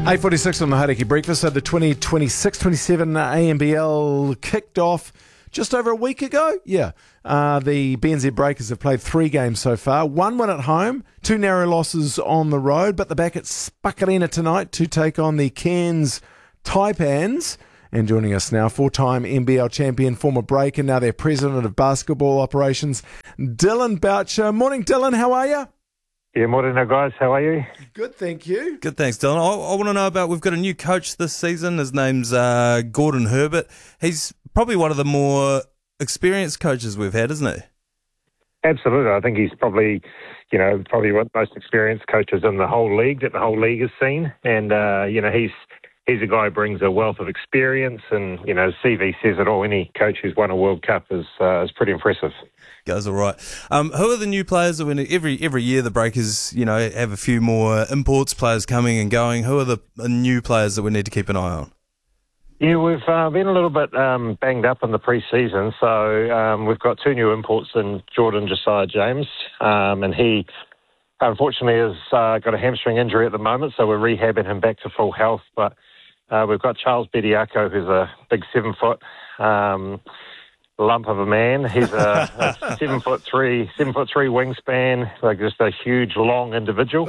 8:46 on the Hauraki Breakfast. So the 2026-27 ANBL kicked off just over a week ago. Yeah. The BNZ Breakers have played 3 games so far. 1 win at home, 2 narrow losses on the road, but they're back at Spakarina tonight to take on the Cairns Taipans. And joining us now, 4-time NBL champion, former Breaker, now their president of basketball operations, Dylan Boucher. Morning, Dylan. How are you? Yeah, morning, guys. How are you? Good, thank you. Good, thanks, Dylan. I want to know about, we've got a new coach this season. His name's Gordon Herbert. He's probably one of the more experienced coaches we've had, isn't he? Absolutely. I think he's probably one of the most experienced coaches in the whole league that the whole league has seen. And, he's a guy who brings a wealth of experience and, CV says it all. Any coach who's won a World Cup is pretty impressive. Goes all right. Who are the new players that every year the Breakers, have a few more imports players coming and going? Who are the new players that we need to keep an eye on? Yeah, we've been a little bit banged up in the pre-season, so we've got 2 new imports in Jordan Josiah James, and he unfortunately has got a hamstring injury at the moment, so we're rehabbing him back to full health. But we've got Charles Bediako, who's a big 7-foot lump of a man. He's a 7'3" wingspan, like just a huge, long individual,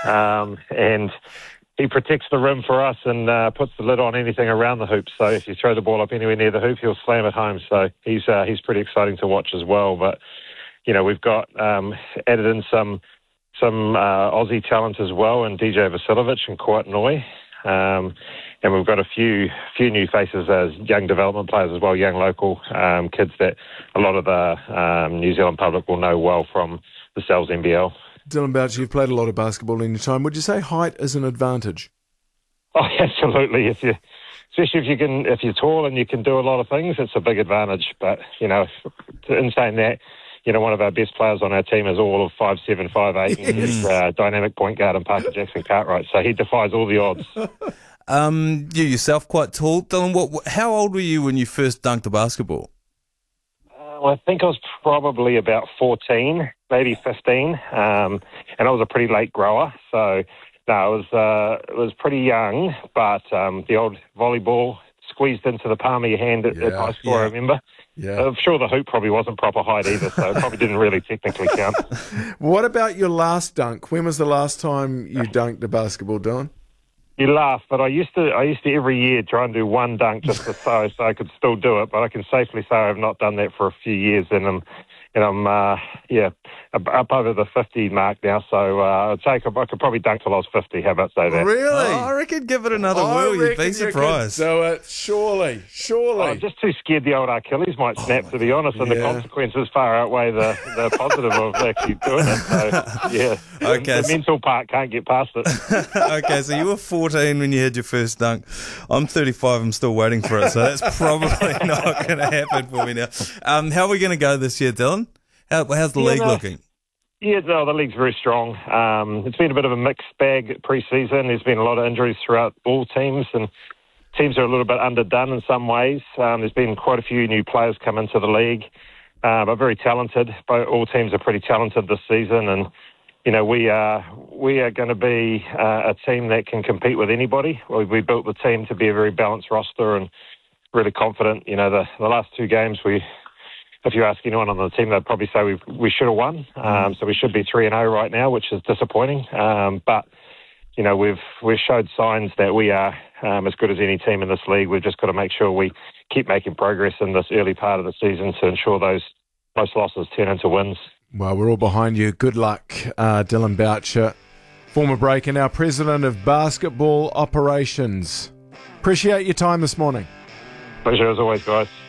and he protects the rim for us and puts the lid on anything around the hoop. So if you throw the ball up anywhere near the hoop, he'll slam it home. So he's pretty exciting to watch as well. But we've got added in some Aussie talent as well, and DJ Vasilovic and Kuat Noi. And we've got a few new faces as young development players as well, young local kids that a lot of the New Zealand public will know well from the Sal's NBL. Dylan Boucher, you've played a lot of basketball in your time. Would you say height is an advantage? Oh, absolutely. Especially if you're tall and you can do a lot of things, it's a big advantage. But in saying that, one of our best players on our team is all of 5'7", 5'8", and he's dynamic point guard in Parker Jackson Cartwright. So he defies all the odds. You yourself quite tall, Dylan. How old were you when you first dunked a basketball? I think I was probably about 14, maybe 15, and I was a pretty late grower. So no, it was pretty young, but the old volleyball squeezed into the palm of your hand at high school, I remember. Yeah. I'm sure the hoop probably wasn't proper height either, so it probably didn't really technically count. What about your last dunk? When was the last time you dunked a basketball, Dylan? You laugh, but I used to every year try and do one dunk just so I could still do it. But I can safely say I have not done that for a few years, and I'm up over the 50 mark now. So I'd say I could probably dunk till I was 50. How about say that? Really? Oh, I reckon give it another whirl. You'd be surprised. So surely. I'm just too scared the old Achilles might snap, to be honest, and the consequences far outweigh the positive of actually doing it. So, yeah, okay, the mental part can't get past it. Okay, so you were 14 when you had your first dunk. I'm 35. I'm still waiting for it, so that's probably not going to happen for me now. How are we going to go this year, Dylan? How's the league looking? Yeah, no, the league's very strong. It's been a bit of a mixed bag pre-season. There's been a lot of injuries throughout all teams, and teams are a little bit underdone in some ways. There's been quite a few new players come into the league, but very talented. All teams are pretty talented this season, and we are going to be a team that can compete with anybody. We built the team to be a very balanced roster and really confident. The last 2 games if you ask anyone on the team, they'd probably say we should have won. So we should be 3-0 right now, which is disappointing. But we've showed signs that we are as good as any team in this league. We've just got to make sure we keep making progress in this early part of the season to ensure those most losses turn into wins. Well, we're all behind you. Good luck, Dylan Boucher, former Breaker, now president of basketball operations. Appreciate your time this morning. Pleasure as always, guys.